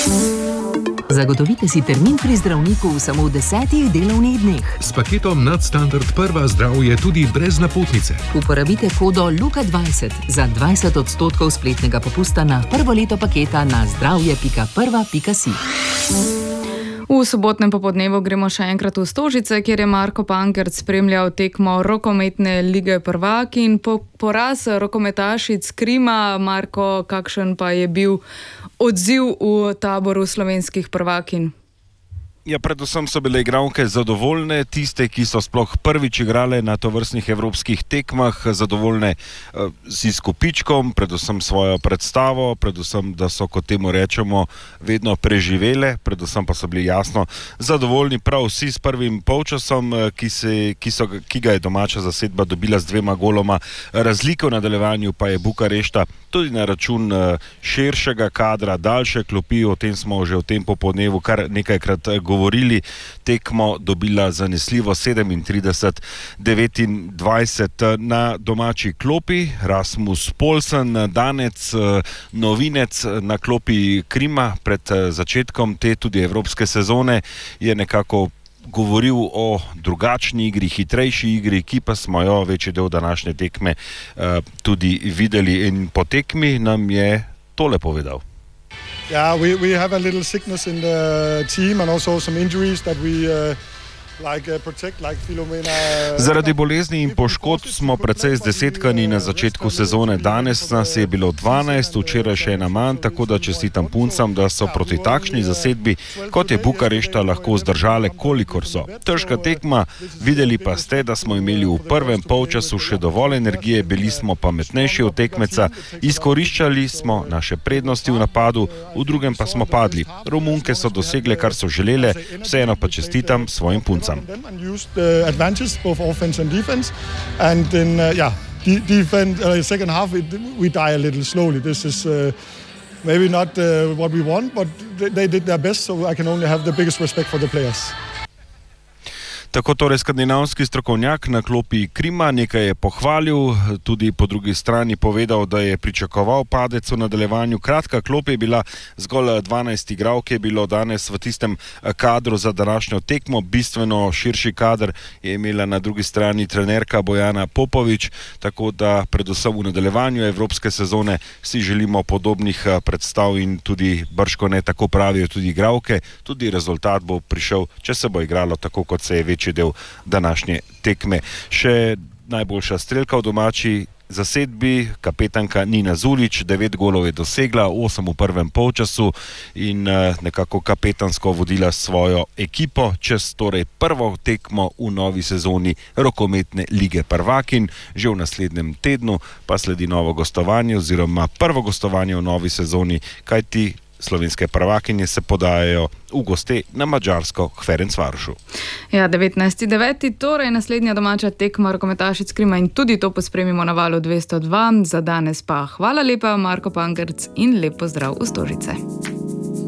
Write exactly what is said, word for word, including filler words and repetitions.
Zagotovite si termin pri zdravniku v samo desetih delovnih dneh. S paketom Nadstandard Prva zdravje tudi brez napotnice. Uporabite kodo Luka dvajset za dvajset odstotkov spletnega popusta na prvo leto paketa na zdravje pika prva pika si. V sobotnem popodnevu gremo še enkrat v Stožice, kjer je Marko Pankert spremljal tekmo rokometne lige prvakinj. Po poraz rokometašic Krima, Marko, kakšen pa je bil odziv v taboru slovenskih prvakinj? Ja, predvsem so bile igralke zadovoljne, tiste, ki so sploh prvič igrale na tovrstnih evropskih tekmah, zadovoljne uh, z izkupičkom, predvsem svojo predstavo, predvsem, da so, kot temu rečemo, vedno preživele, predvsem pa so bili jasno zadovoljni prav vsi s prvim polčasom, ki, se, ki, so, ki ga je domača zasedba dobila z dvema goloma. Razlike v nadaljevanju pa je Bukarešta tudi na račun uh, širšega kadra, daljše klopi, o tem smo že v tem popodnevu kar nekajkrat govorili. govorili, tekmo dobila zanesljivo sedemintrideset devetindvajset na domači klopi. Rasmus Poulsen, danec, novinec na klopi Krima pred začetkom te tudi evropske sezone, je nekako govoril o drugačni igri, hitrejši igri, ki pa smo jo večji del današnje tekme tudi videli, in po tekmi nam je tole povedal. Yeah, we, we have a little sickness in the team and also some injuries that we uh, like uh, protect, like Filomena. Zaradi bolezni in poškodb smo precej zdesetkani na začetku sezone. Danes nas je bilo dvanajst, včeraj še ena manj, tako da čestitam puncam, da so proti takšni zasedbi, kot je Bukarešta, lahko zdržale, kolikor so. Težka tekma, videli pa ste, da smo imeli v prvem polčasu še dovolj energije, bili smo pametnejši od tekmeca, izkoriščali smo naše prednosti v napadu, v drugem pa smo padli. Romunke so dosegle, kar so želele, vseeno pa čestitam svojim puncam. And used the advantage both offense and defense, and then uh, yeah, de- defense uh, second half it, we die a little slowly. This is uh, maybe not uh, what we want, but they, they did their best, so I can only have the biggest respect for the players. Tako torej skandinavski strokovnjak na klopi Krima nekaj je pohvalil, tudi po drugi strani povedal, da je pričakoval padec v nadaljevanju. Kratka klop je bila, zgolj dvanajst igralk je bilo danes v tistem kadru za današnjo tekmo, bistveno širši kader je imela na drugi strani trenerka Bojana Popovič, tako da predvsem v nadaljevanju evropske sezone si želimo podobnih predstav in tudi brško ne, tako pravijo tudi igralke, tudi rezultat bo prišel, če se bo igralo tako, kot se je več del današnje tekme. Še najboljša strelka v domači zasedbi, kapetanka Nina Zulić, devet golov je dosegla, osem v prvem polčasu in nekako kapetansko vodila svojo ekipo čez torej prvo tekmo v novi sezoni rokometne lige prvakinj. Že v naslednjem tednu pa sledi novo gostovanje oziroma prvo gostovanje v novi sezoni, kajti slovenske prvakinje se podajajo v goste na Madžarsko k Ferencvarošu. Ja, devetnajsti deveti torej naslednja domača tekma rokometašic Krima in tudi to pospremimo na valu dvesto dva. Za danes pa hvala lepa, Marko Pankert, in lep pozdrav v Stožice.